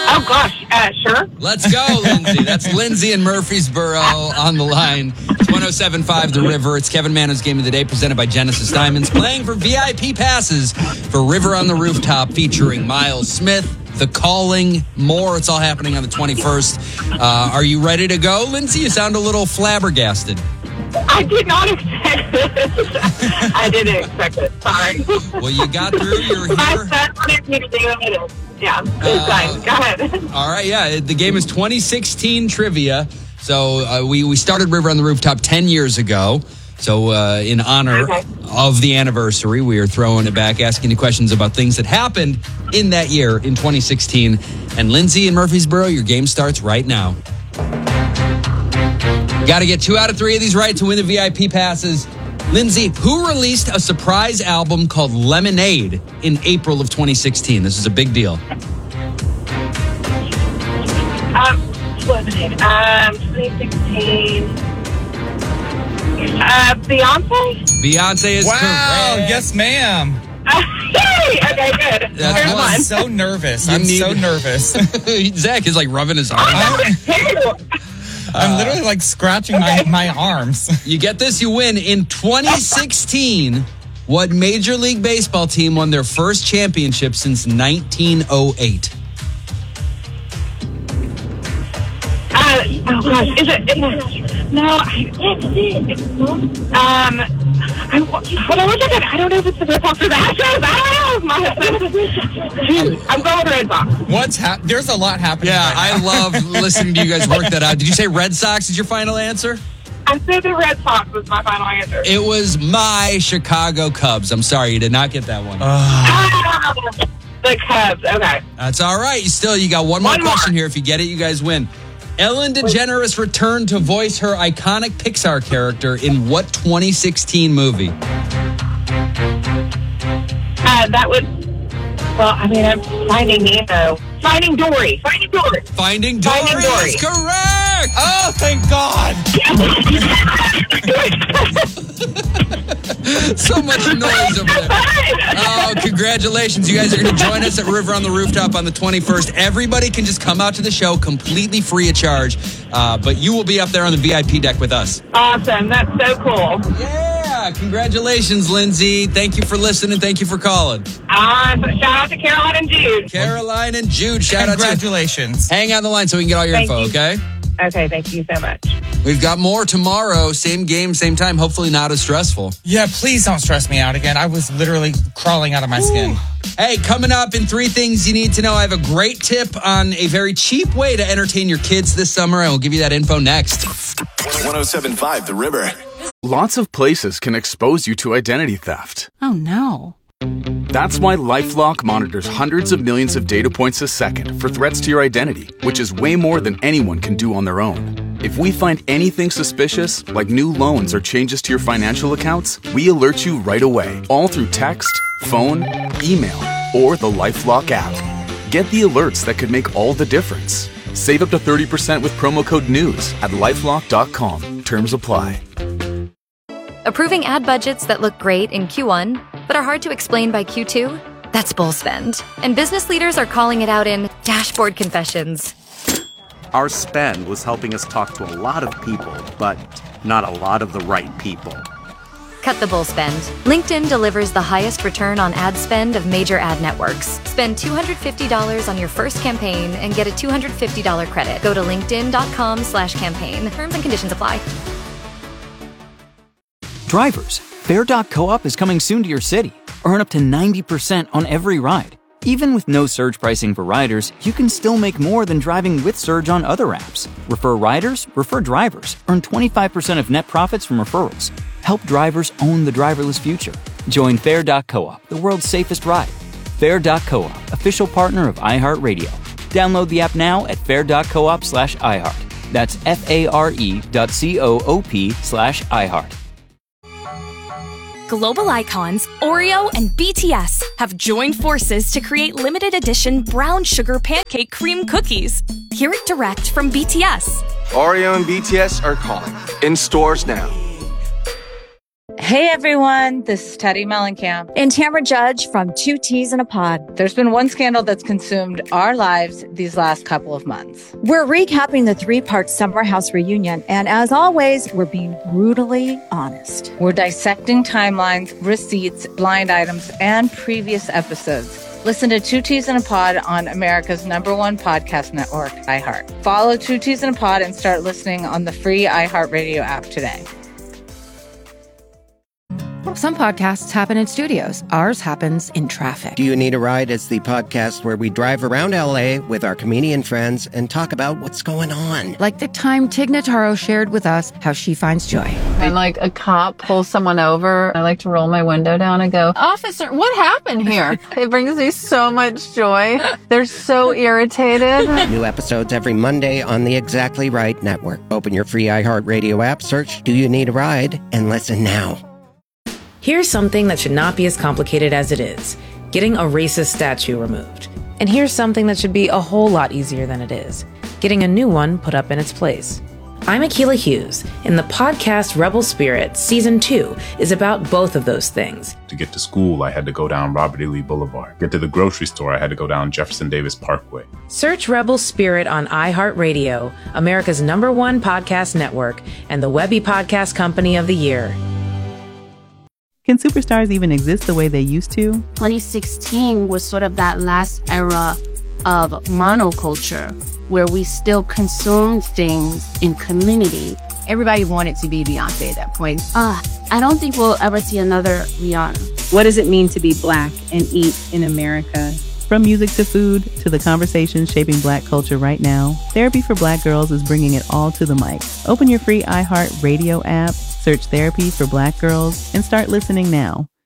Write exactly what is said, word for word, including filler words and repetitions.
Oh, gosh. Uh, sure. Let's go, Lindsay. That's Lindsay in Murfreesboro on the line. It's one oh seven point five The River. It's Kevin Mano's Game of the Day presented by Genesis Diamonds. Playing for V I P passes for River on the Rooftop featuring Miles Smith, The Calling, more. It's all happening on the twenty-first. Uh, are you ready to go, Lindsay? You sound a little flabbergasted. I did not expect this. I didn't expect it. Sorry. Well, you got through. You're here. My son wanted me to do it. Yeah, it's Uh, fine. Go ahead. All right, yeah. The game is twenty sixteen trivia. So uh, we, we started River on the Rooftop ten years ago. So uh, in honor Okay. of the anniversary, we are throwing it back, asking you questions about things that happened in that year in twenty sixteen. And Lindsay in Murfreesboro, your game starts right now. Got to get two out of three of these right to win the V I P passes. Lindsay, who released a surprise album called Lemonade in April of twenty sixteen? This is a big deal. Um, Lemonade. Um, twenty sixteen. Uh, Beyonce? Beyonce is Wow, correct. yes, ma'am. Uh, yay! Okay, good. That's Here's I'm one. one. so nervous. You I'm need- so nervous. Zach is like rubbing his arm. That was two. I'm literally like scratching my, my arms. You get this, you win. In twenty sixteen, what Major League Baseball team won their first championship since nineteen oh eight? Uh, oh gosh, is it? Is it no, I, um, I, hold on one second. I don't know if it's the Red Sox or the Astros. I don't know. My, Dude, I'm going with the Red Sox. What's hap- There's a lot happening. Yeah, right I now. love listening to you guys work that out. Did you say Red Sox is your final answer? I said the Red Sox was my final answer. It was my Chicago Cubs. I'm sorry, you did not get that one. Ah, the Cubs. Okay. That's all right. You still, you got one more One more. question here. If you get it, you guys win. Ellen DeGeneres returned to voice her iconic Pixar character in what twenty sixteen movie? Uh, that would. Well, I mean, I'm Finding Nemo. Finding Dory. Finding Dory. Finding Dory, Finding Dory. is correct. Oh, thank God. So much noise over there. Oh, congratulations. You guys are going to join us at River on the Rooftop on the twenty-first. Everybody can just come out to the show completely free of charge. Uh, but you will be up there on the V I P deck with us. Awesome. That's so cool. Yeah. Congratulations, Lindsay. Thank you for listening. Thank you for calling. Awesome. Shout out to Caroline and Jude. Caroline and Jude, shout out to you. Congratulations. Hang on the line so we can get all your Thank info, you. okay? Okay, thank you so much. We've got more tomorrow. Same game, same time. Hopefully not as stressful. Yeah, please don't stress me out again. I was literally crawling out of my skin. Hey, coming up in three things you need to know, I have a great tip on a very cheap way to entertain your kids this summer, and we'll give you that info next. one oh seven point five The River. Lots of places can expose you to identity theft. Oh, no. That's why LifeLock monitors hundreds of millions of data points a second for threats to your identity, which is way more than anyone can do on their own. If we find anything suspicious, like new loans or changes to your financial accounts, we alert you right away, all through text, phone, email, or the LifeLock app. Get the alerts that could make all the difference. Save up to thirty percent with promo code NEWS at lifelock dot com. Terms apply. Approving ad budgets that look great in Q one, but are hard to explain by Q two? That's bull spend. And business leaders are calling it out in dashboard confessions. Our spend was helping us talk to a lot of people, but not a lot of the right people. Cut the bull spend. LinkedIn delivers the highest return on ad spend of major ad networks. Spend two hundred fifty dollars on your first campaign and get a two hundred fifty dollars credit. Go to linkedin.com slash campaign. Terms and conditions apply. Drivers, Fair dot coop is coming soon to your city. Earn up to ninety percent on every ride. Even with no surge pricing for riders, you can still make more than driving with Surge on other apps. Refer riders, refer drivers. Earn twenty-five percent of net profits from referrals. Help drivers own the driverless future. Join Fair dot coop, the world's safest ride. Fair dot coop, official partner of iHeartRadio. Download the app now at fair dot coop slash iHeart. That's F-A-R-E dot C-O-O-P slash iHeart. Global icons Oreo and B T S have joined forces to create limited edition brown sugar pancake cream cookies. Hear it direct from B T S. Oreo and B T S are calling. In stores now. Hey everyone, this is Teddy Mellencamp and Tamara Judge from Two Teas in a Pod. There's been one scandal that's consumed our lives these last couple of months. We're recapping the three-part Summer House reunion, and as always, we're being brutally honest. We're dissecting timelines, receipts, blind items, and previous episodes. Listen to Two Teas in a Pod on America's number one podcast network, iHeart. Follow Two Teas in a Pod and start listening on the free iHeartRadio app today. Some podcasts happen in studios. Ours happens in traffic. Do You Need a Ride is the podcast where we drive around L A with our comedian friends and talk about what's going on. Like the time Tig Notaro shared with us how she finds joy. When like a cop pulls someone over, I like to roll my window down and go, "Officer, what happened here?" It brings me so much joy. They're so irritated. New episodes every Monday on the Exactly Right Network. Open your free iHeartRadio app, search Do You Need a Ride, and listen now. Here's something that should not be as complicated as it is: getting a racist statue removed. And here's something that should be a whole lot easier than it is: getting a new one put up in its place. I'm Akilah Hughes, and the podcast Rebel Spirit Season two is about both of those things. To get to school, I had to go down Robert E. Lee Boulevard. Get to the grocery store, I had to go down Jefferson Davis Parkway. Search Rebel Spirit on iHeartRadio, America's number one podcast network, and the Webby Podcast Company of the Year. Can superstars even exist the way they used to? twenty sixteen was sort of that last era of monoculture where we still consumed things in community. Everybody wanted to be Beyonce at that point. Uh, I don't think we'll ever see another Rihanna. What does it mean to be Black and eat in America? From music to food to the conversations shaping Black culture right now, Therapy for Black Girls is bringing it all to the mic. Open your free iHeartRadio app, search Therapy for Black Girls, and start listening now.